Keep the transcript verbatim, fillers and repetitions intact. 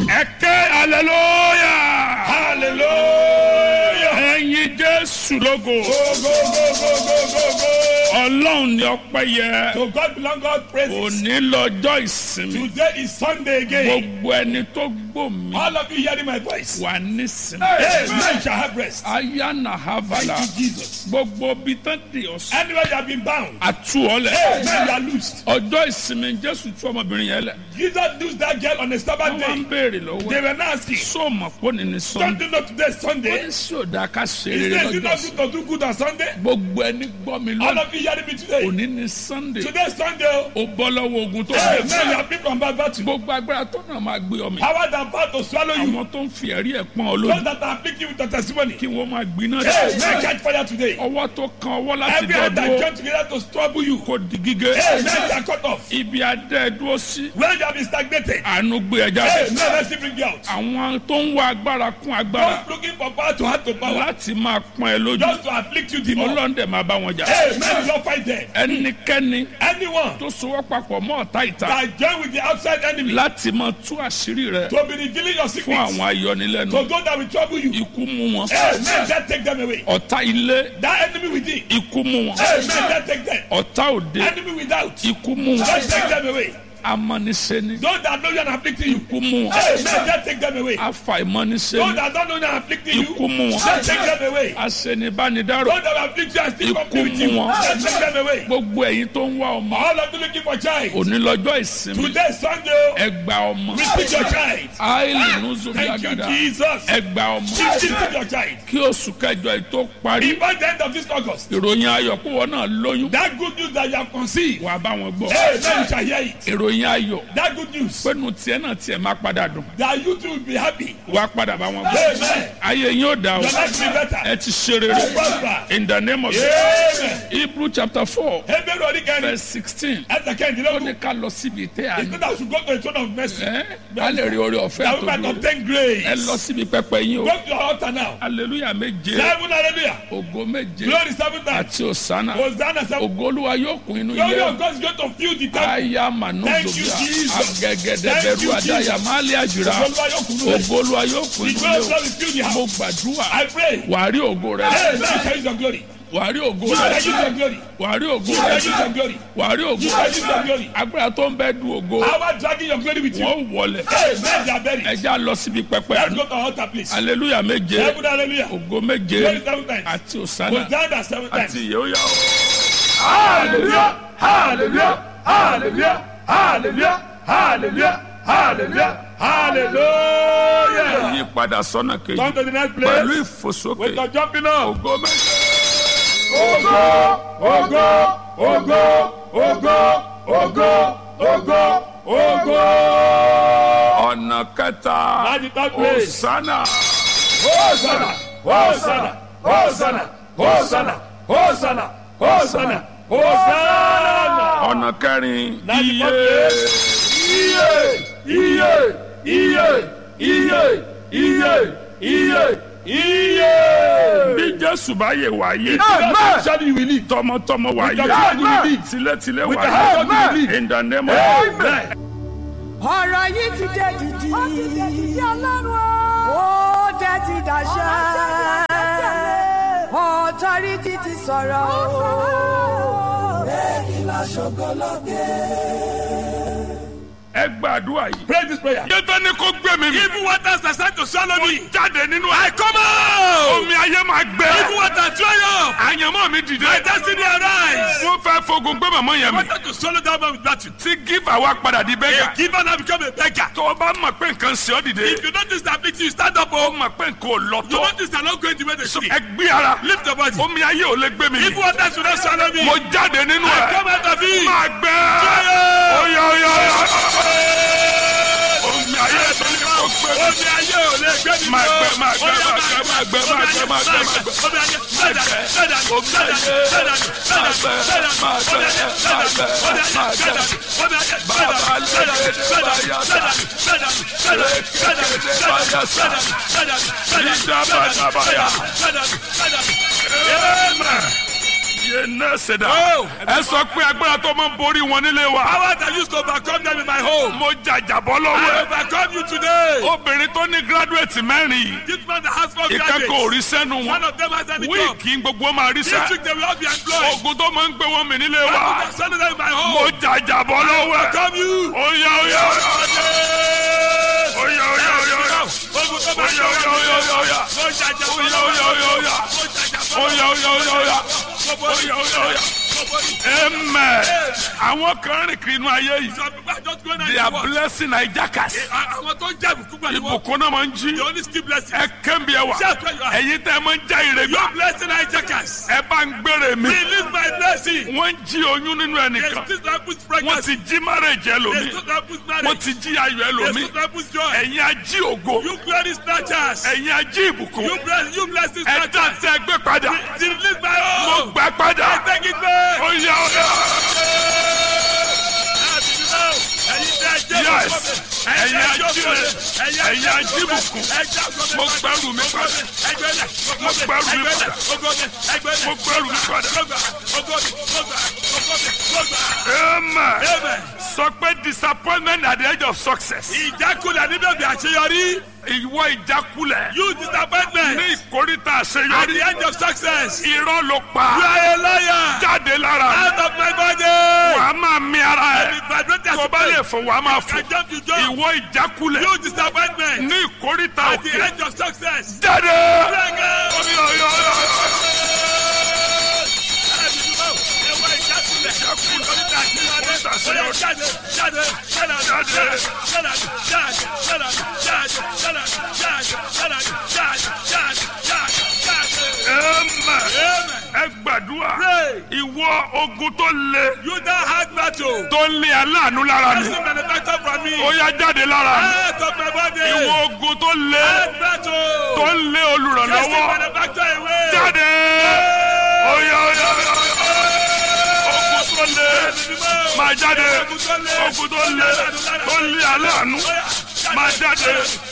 Ẹ̀kẹ́ hallelujah. Hallelujah. Ẹ̀yin Jésù lógo. Go, go, go, go, go, go, go. Ọlọ́run ni ọpẹ́ yẹ. To God belong all praises. Òní lọ́jọ́ ìsinmi. Today is Sunday again. Gbogbo ẹni tó gbọ́ mi. All of you hearing my voice. Wà nísìnyí. Hey, man shall have rest. Ayana Havala. Thank you, Jesus. Gbogbo bí tán di ọ̀sán. Anywhere you have been bound. Àtú ọlẹ̀. Hey, man, you are loosed. Ọjọ́ ìsinmi Jésù tú ọmọbìnrin yẹn lẹ̀. Jesus loosed that girl on a Sabbath Wọ́n máa ń day. béèrè lọ́wọ́. They were not asking. Sọ ma pọ́ ni ní Don't Sunday. you know today is Ó Sunday? ní sí òdà ká ṣe He rere says you lọ́jọ́ not sí. good to do good on Sunday. Gbogbo ẹni gbọ́ mi All lónìí. of you hearing me today. Òní ní Sunday. Today is Sunday. Ó bọ́ lọ́wọ́ ogun tó Hey, ń man, you bẹ̀. are free from bad battle. Gbogbo agbára tó náà máa gbé ọmọ. Power that about to swallow you. Àwọn tó ń fi ẹ̀rí ẹ̀ pọ́n ọ Those lónìí. that are afflicting with your testimony. Kí wọ́n máa gbiná Hey, man, dé. catch fire today. Ọwọ́ tó kan ọwọ́ láti Every hand that dọ̀dọ̀ join together to trouble you. kò di gígé. Hey, man, they are cut off. Ibi adé dúró sí. Where you have been stagnated. Àánú gbé ẹ Hey, jáde. man, let's see bring you out. Àwọn tó ń wá agbára kún agbára Those looking for power to add to power. láti máa pọ́n ẹ lójú. Just to afflict you the more. Ọlọ́run dẹ̀ máa bá wọn jà. Hey, man, you don't fight them. Ẹnikẹ́ni Anyone tó sowọ́ papọ̀ mọ́ ọ̀tá ìta that join with the outside enemy láti máa tú àṣírí rẹ to be revealing your fún secrets. àwọn ayọnilẹ́nu. To those that will trouble you. Ikú mú wọn. Hey, man, that take them away. Ọ̀tá ilé That enemy within. ikú mú wọn. Hey, man, that take them. Ọ̀tá òde Enemy without. ikú mú wọn. That take them away. Amọ́nisẹ́ni Those that know you are afflicting you. ikú mú wọn. Hey, man, that take them away. Those Afàìmọ́nisẹ́ni that don't know you are afflicting ikú you. mú wọn. That take them away. Aṣenibánidárò Those that will afflict you and still Ikú compete with you. mú wọn. That take them away. Gbogbo ẹ̀yin tó ń wá ọmọ. All of you looking for child. Òní lọ́jọ́ ìsinmi. Today is Sunday. Ẹ gba ọmọ. Receive your child. Áìlì nùzùbí Thank you, àgàdà. Jesus. Ẹ gba ọmọ. Receive your child. Kí oṣù kẹjọ yìí tó parí. By the end of this August, Ìròyìn ayọ̀ pé wọn náà lóyún. that good news that you have conceived, Wà á bá wọn gbọ́. hey, then you shall hear it. Ìròyìn ayọ̀ That good news pẹ́nu tiẹ̀ náà tiẹ̀ máa padà dùn. that you too will be happy. Wà á padà bá wọn gbọ́. Amen. Ayé yín ò dá o. Your life will be better. Ẹ ti ṣe rere. Prosper. In the name of Jesus. Amen. Hebrew chapter four Hebrew Orikani, verse sixteen. Esther Ó Kẹ́hìndínlógún. ní ká lọ síbi ìtẹ́ It's àná. not that we should go to the throne of mercy. Ẹ́ á lè rí orí ọ̀fẹ́ That we might àtòjú. obtain grace. Ẹ lọ síbi pẹpẹ yín o. Go to your altar now. Hallelujah méje. Seven hallelujah. Ògo méje. Glory seven times. Àti òsánà. Hosanna seven. Ògo Olúwa yóò kún inú Glory ilé. of God is going to fill the temple. Aya mànú Thank you, zobia. Jesus. Agẹgẹdẹ Thank bẹ̀rù you, àdáyà Jesus. máa lé àjùrà. Olúwa yóò kún rẹ̀. Ògo Olúwa yóò kún The inú glory ilé of o. God will fill the Mo house. gbàdúrà. I pray. Wàá rí ògo rẹ. Hey, now you use your glory. Wàá rí ògo You shall rẹ. use your glory. Wàá rí ògo You shall rẹ. use your glory. Wàá rí ògo You shall rẹ. use your glory. Agbára tó ń bẹ du ògo. Power dragging your glory with you. Wọ́n wọlé. Hey, men they are buried. Ẹja lọ síbi pẹpẹ Let's àná. go to our altar, please. Hallelujah méje. Seven hallelujah. Ògo méje. Glory seven times. Àti òsánà. Hosanna seven times. Àti ìyẹ́wòyà o. Hallelujah. Hallelujah. Hallelujah. Hallelujah. Hallelujah. Hallelujah. Hallelujah. Yí padà sọ́nà kejì. Come to the next Pẹ̀lú place. With ìfòsókè. your jumping up. Ògo méje. Ogo, ogo, ogo, ogo, ogo, ogo, ogo. Ọ̀nà kẹta. At the third place. Òsánà. Hosanna, Hosanna, Hosanna, Hosanna, Hosanna, Hosanna, Hosanna. Ọ̀nà kẹrin. At the Iye. fourth place. Iye, iye, iye, iye, iye, iye. Bí Jésù bá yè wáyé. Amen. Shall you believe? Tọmọtọmọ With the wáyé. hand you believe. Tilétilé With the wáyé. hand you believe. In the name of Amen. ọ̀rọ̀ yìí ti dé dìdì. ó ti dé dìdì ọlọ́run o. ó dé ti dàṣẹ. ọ̀tọ́rìtì ti sọ̀rọ̀ o. èyí la ṣògológe. ẹ gbàdúrà yìí. Pray this prayer. Yẹ́tọ́ ni kò gbé mi. Even waters are set to swallow me. Jáde nínú ẹ̀. I come out. Omi ayé máa gbẹ. Even water dry up. Àyànmọ́ mi dìde. My destiny arise. Wọ́n fẹ́ fogun gbé màmá yẹn mi. Water to swallow that man with battle. Tí gífà wa padà di A bẹ́gà. giver now become a beggar. Tó o bá mọ̀ pé nǹkan ṣe ọ́ dìde. If you notice that victory, you stand up. Ó Oh, mọ̀ pé nǹkan ò lọ you tó. notice that not going the way they see. Ẹ gbé ara. Lift your body. Omi ayé ò lè gbé mi. Even waters will not swallow me. Mo jáde nínú I ẹ̀. come out of it. Máa gbẹ. Fire. Oya oya oya. Omi ayé tó ní kò gbé mi. Omi ayé ò lè gbé mi. Máa gbẹ máa gbẹ máa gbẹ máa gbẹ máa gbẹ máa gbẹ máa gbẹ. Omi ayé sẹ́dà sẹ́dà sẹ́dà sẹ́dà sẹ́dà sẹ́dà máa gbẹ máa gbẹ máa gbẹ máa gbẹ. Bàbá lẹ́yìn báyà sá. Lẹ́kẹ̀kẹ̀ báyà sá. Ìdá bàdà báyà. Amen. yé náà ṣẹ̀dá. Oh. ẹ sọ pé agbára tó máa ń borí wọn nílé wa. Power that used to overcome them in my home. mo jàjàbọ́ I lọ́wọ́ ẹ. overcome you today. obìnrin tó ní gírádùétì mẹ́rin yìí. This man that has four ìkẹ́kọ̀ọ́ graduates. orí sẹ́nu One wọn. of them has any job. wíìkì gbogbo máa rí This sẹ́. week they will all be employed. ogun tó máa ń gbé wọn mì nílé I wa. will send them in my home. mo jàjàbọ́ lọ́wọ́ ẹ. Overcome you. oya oya oya oya oya oya Ogun tó bá oya oya oya oya oya Mo jàjà bọ́ oya lọ́wọ́. oya oya oya Mo jàjà bọ́ oya oya oya oya Mo borí. oya oya oya. Mo borí. amen. àwọn kan rìn kiri inú ayé yìí. Some people are just going they out are to work. blessing hijackers. Àwọn tó ń jẹ́ ìbùkún pẹ̀lú wọn. ìbùkún náà máa ń jí. They only still blessing. ẹ kẹ́mi ẹ wà. Shout where you are. ẹ̀yin tẹ́ ẹ máa ń já ire Your gbà. blessing hijackers. ẹ bá ń gbére mi. Release my blessing. wọ́n ń jí oyún nínú They ẹnìkan. still don't put wọ́n pregnancy. ti jí marriage They ẹlòmíì. still don't put wọ́n marriage. ti jí ayọ̀ They ẹlòmíì. still don't put joy. ẹ̀yin ají ògo. You glory snatchers. ẹ̀yin ají ìbùkún. You bless, you blessing ẹ dá snatchers. tẹ gbé padà. Release my mo own. gbà padà. I take it back. oya oya. Yes. ẹ̀yin ají rẹ. ẹ̀yin ají ìbùkún. mo gbẹ́rù mi padà. mo gbẹ́rù mi padà. mo gbẹ́rù mi padà. amen. Amen. sọ pé disappointment at the edge of success. Ìjákulẹ̀ nínú ìbí àṣeyọrí. ìwọ ìjákulẹ̀. You disappointment. ní ìkórìtà At the àṣeyọrí. end of success. You irọ́ ló pa. are a liar. jáde lára. Out of my body. wàá máa mi ara I ẹ̀. vibrate as tó a bá lè bird. fò wàá máa I fò. jump to jump. ìwọ ìjákulẹ̀. You disappointment. ní ìkórìtà At the òkè. end of success. jáde. Bring it. Omi ọyọ ọyọ. ẹ gbàdúrà. ìwọ ogun tó le. You don't have battle. tó ń lé aláàánú lára mi. Person manufactured from me. ó yá jáde lára mi. Out of my body. ìwọ ogun tó le. Hard battle. tó ń lé Person olùrànlọ́wọ́. manufactured away. jáde. oya oya oya. ogun tó le. máa jáde. ogun tó le. tó ń lé aláàánú. máa jáde.